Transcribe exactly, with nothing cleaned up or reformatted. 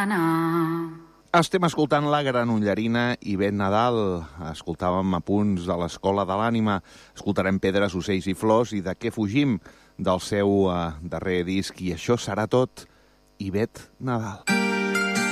anar. Estem escoltant La Granollerina i Ben Nadal. Escoltàvem apunts de l'Escola de l'Ànima. Escoltarem Pedres, ocells i flors i De què fugim, del seu uh, darrer disc. I això serà tot. Ivet Nadal.